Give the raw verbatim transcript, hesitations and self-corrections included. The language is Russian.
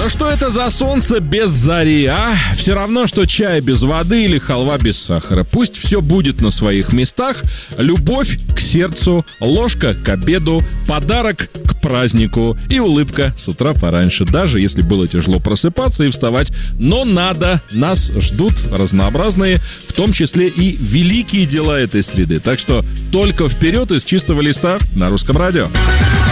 Ну что это за солнце без зари, а? Все равно, что чай без воды или халва без сахара. Пусть все будет на своих местах. Любовь к сердцу, ложка к обеду, подарок к празднику и улыбка с утра пораньше. Даже если было тяжело просыпаться и вставать. Но надо, нас ждут разнообразные, в том числе и великие дела этой среды. Так что только вперед из чистого листа на Русском радио.